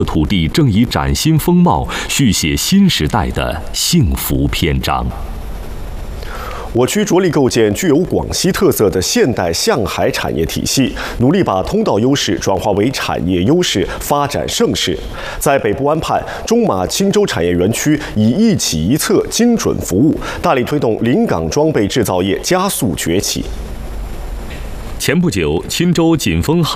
土地正以崭新风貌续写新时代的幸福篇章。 我区着力构建具有广西特色的现代向海产业体系，努力把通道优势转化为产业优势，发展盛世。在北部湾畔，中马青州产业园区以一企一策精准服务，大力推动临港装备制造业加速崛起。 前不久，钦州锦丰海